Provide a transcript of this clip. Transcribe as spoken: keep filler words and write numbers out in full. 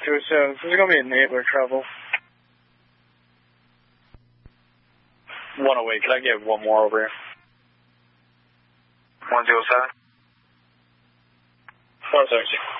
to it soon. This is going to be enabler trouble. one oh eight, can I get one more over here? one zero seven. four sixty.